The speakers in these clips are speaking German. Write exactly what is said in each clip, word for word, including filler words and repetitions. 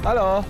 Hallo.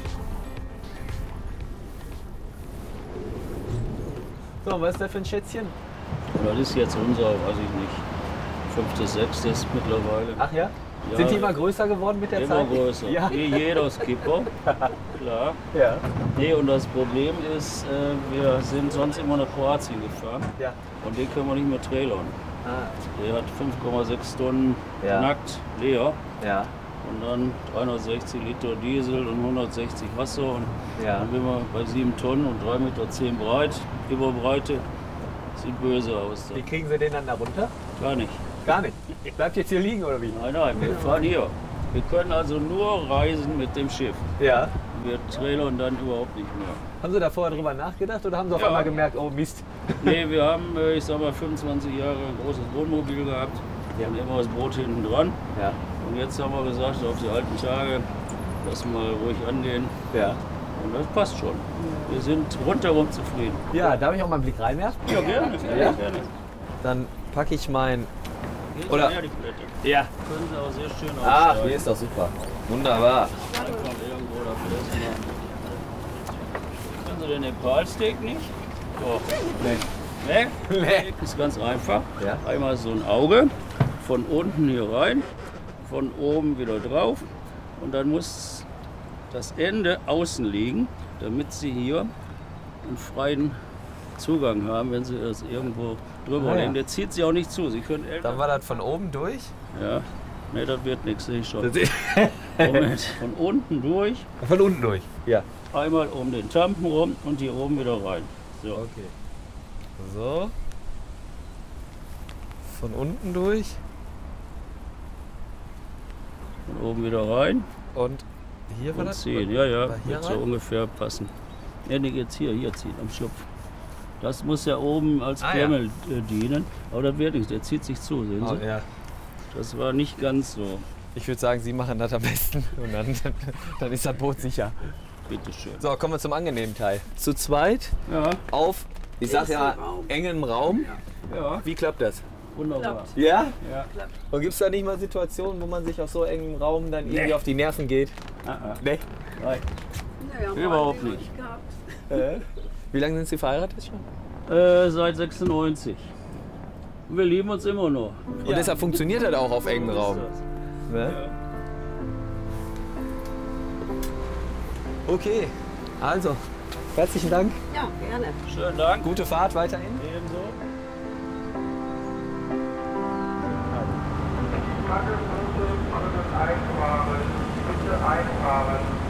So, was ist das für ein Schätzchen? Das ist jetzt unser, weiß ich nicht, fünftes, sechstes mittlerweile. Ach ja? Ja, Sind die immer größer geworden mit der immer Zeit? größer. Ja. Wie jeder Skipper, klar. Ja. Nee, und das Problem ist, äh, wir sind sonst immer nach Kroatien gefahren Ja. und den können wir nicht mehr trailern. Ah. Der hat fünf Komma sechs Tonnen Ja. nackt leer Ja. und dann dreihundertsechzig Liter Diesel und hundertsechzig Wasser. Und Ja. dann sind wir bei sieben Tonnen und drei Meter zehn breit. Überbreite sieht böse aus. Wie kriegen Sie den dann da runter? Gar nicht. Gar nicht. Bleibt jetzt hier liegen oder wie? Nein, nein, wir fahren hier. Wir können also nur reisen mit dem Schiff. Ja. Wir trailern dann überhaupt nicht mehr. Haben Sie da vorher drüber nachgedacht oder haben Sie auf Ja. einmal gemerkt, oh Mist? Nee, wir haben, äh, ich sag mal, fünfundzwanzig Jahre ein großes Wohnmobil gehabt. Ja. Und immer das Brot hinten dran. Ja. Und jetzt haben wir gesagt, auf die alten Tage, lass mal ruhig angehen. Ja. Und das passt schon. Wir sind rundherum zufrieden. Ja, darf ich auch mal einen Blick reinwerfen? Ja, gerne. Ja? gerne. Dann packe ich mein... Geht Oder- her, die Plätte. Ja. Können Sie auch sehr schön Ach, aufsteigen. hier ist doch super. Wunderbar. Einfach irgendwo da festmachen. Können Sie den Nepal-Steak nicht? Doch. Nee. Ne? Nee. Ist ganz einfach. Ja. Einmal so ein Auge, von unten hier rein, von oben wieder drauf. Und dann muss das Ende außen liegen, damit Sie hier einen freien Zugang haben, wenn Sie das irgendwo drüber Ah, ja. legen. Der zieht Sie auch nicht zu. Sie können Dann älter. war das von oben durch. Ja. Ne, das wird nichts, sehe ich schon. Das ist- Moment. Von unten durch, Von unten durch. Ja. einmal um den Tampen rum und hier oben wieder rein. So. Okay. So. Von unten durch Von oben wieder rein und hier war und das? ziehen. Ja, ja, War hier wird so rein? ungefähr passen. Ja, nee, jetzt hier, hier ziehen, am Schlupf. Das muss ja oben als Ah, Klemmel äh, dienen, aber das wird nicht, der zieht sich zu, sehen Sie? Oh, ja. Das war nicht ganz so. Ich würde sagen, Sie machen das am besten und dann, dann ist das Boot sicher. Bitteschön. So, kommen wir zum angenehmen Teil. Zu zweit Ja, auf, ich sag ja, engem Raum. ja, Wie klappt das? wunderbar. Ja? Ja. Und gibt es da nicht mal Situationen, wo man sich auf so engem Raum dann irgendwie Nee. auf die Nerven geht? Ah, ah. Nee. Nein. Naja, Überhaupt mal nicht. gehabt. Äh? Wie lange sind Sie verheiratet schon? Äh, seit sechsundneunzig. Und wir lieben uns immer noch. Und deshalb funktioniert das auch auf engem Raum. Ne? Ja. Okay, also, herzlichen Dank. Ja, gerne. Schönen Dank. Gute Fahrt weiterhin. Ebenso. Kacke, bitte einfahren. Bitte einfahren.